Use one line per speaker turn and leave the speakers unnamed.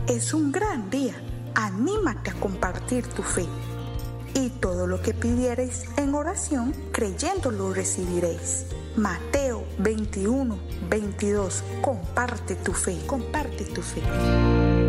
es un gran día. Anímate a compartir tu fe. Y todo lo que pidiereis en oración, creyendo lo recibiréis. Mateo 21, 22. Comparte tu fe, comparte tu fe.